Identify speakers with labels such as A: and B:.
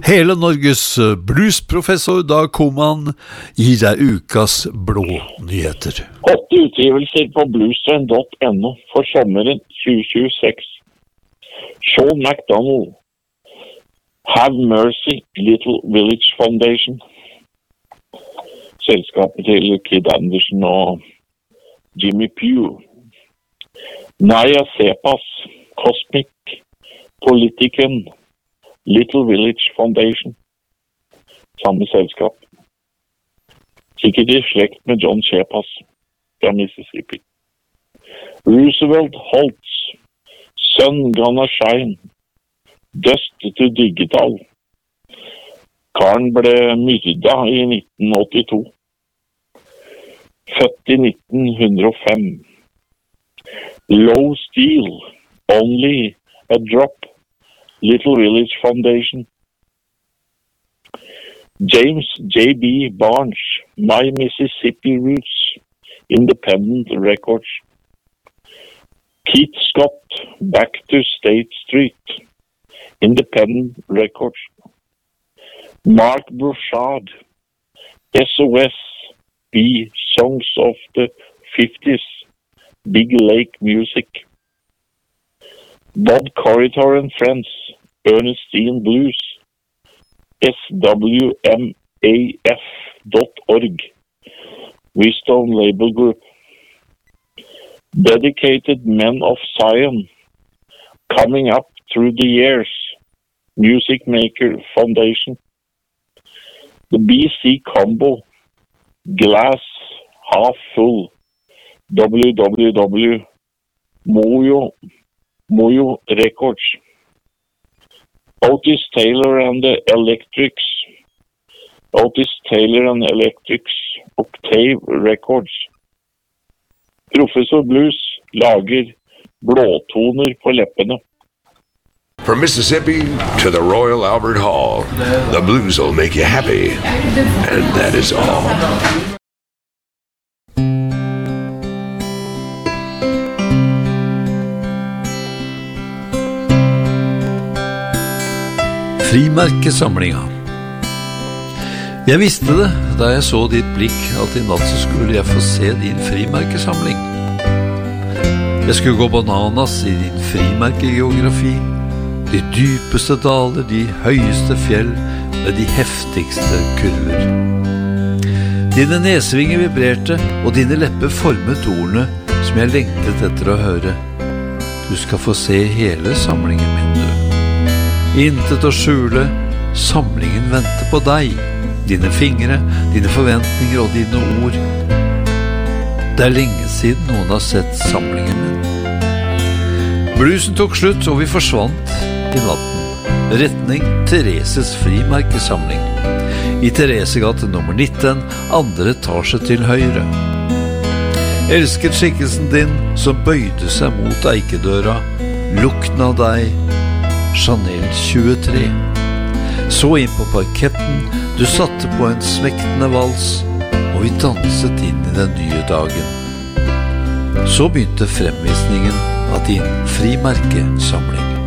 A: Hele Norges bluesprofessor Dag Koman gir deg ukas blå nyheter.
B: 8 utgivelser på bluestrand.no for sommeren 2026. Sean McDonald, Have Mercy, Little Village Foundation. Selskapet til Kid Anderson og Jimmy Pugh. Naya Sepas, Cosmic, Politiken, Little Village Foundation. Samme selskap. Sikkert i slekt med John Sepas fra Mississippi. Roosevelt Holtz, Sun Gonna Shine, Dust to Digital. Karen ble myrda i 1982. Født i 1905. Low Steel, Only a Drop, Little Village Foundation. James J.B. Barnes, My Mississippi Roots, Independent Records. Keith Scott, Back to State Street, Independent Records. Mark Brouchard, SOS, B, Songs of the 50s, Big Lake Music. Bob Corridor and Friends, Ernestine Blues, swmaf.org, Wisdom Label Group. Dedicated Men of Zion, Coming Up Through the Years, Music Maker Foundation. The BC Combo, Glass Half Full, Mojo Records. Otis Taylor and the Electrics, Octave Records. Professor Blues lager blåtoner på leppene.
C: From Mississippi to the Royal Albert Hall, the blues will make you happy, and that is all.
A: Frimerkesamlinga. Jeg visste det da jeg så ditt blikk at i natt så skulle jeg få se din frimerkesamling. Jeg skulle gå bananas i din frimerkegeografi, de dypeste daler, de høyeste fjell med de heftigste kurver. Dine nesvinger vibrerte, og dine lepper formet ordene som jeg lengtet etter å høre. Du skal få se hele samlingen min, du. Intet å skjule, samlingen venter på deg. Dine fingre, dine forventninger og dine ord. Det er lenge siden noen har sett samlingen min. Bluesen tok slutt, og vi forsvant i natten. Retning Thereses frimerkesamling. I Theresegate nummer 19, andre etasje til høyre. Elsket skikkelsen din som bøyde seg mot eikedøra. Lukten av deg, Chanel 23. Så inn på parketten, du satte på en smektende vals, og vi danset inn i den nye dagen. Så begynte fremvisningen av din frimerkesamling.